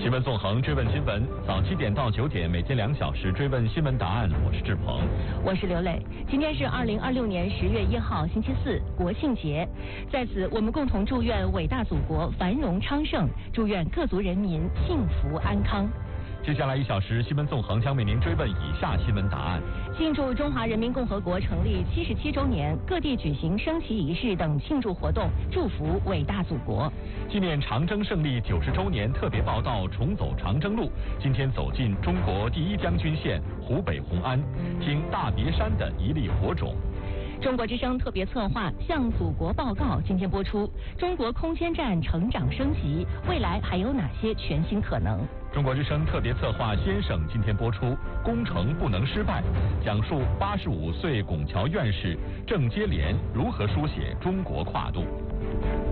新闻纵横，追问新闻，早7点到9点，每天2小时追问新闻答案。我是志鹏， 我是刘磊。今天是2026年10月1号，星期四，国庆节。在此，我们共同祝愿伟大祖国繁荣昌盛，祝愿各族人民幸福安康。 接下来1小时，新闻纵横将为您追问以下新闻答案： 庆祝中华人民共和国成立77周年，各地举行升旗仪式等庆祝活动，祝福伟大祖国。 纪念长征胜利90周年特别报道，重走长征路。今天走进中国第一将军县湖北红安，听大别山的一粒火种。 中国之声特别策划《向祖国报告》今天播出。中国空间站成长升级，未来还有哪些全新可能？ 中国之声特别策划《先生》今天播出。工程不能失败，讲述85岁拱桥院士郑接连如何书写中国跨度。